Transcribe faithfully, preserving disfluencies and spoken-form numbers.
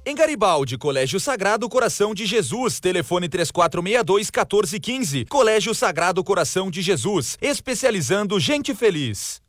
Em Garibaldi, Colégio Sagrado Coração de Jesus, telefone três quatro seis dois, um quatro um cinco. Colégio Sagrado Coração de Jesus, especializando gente feliz.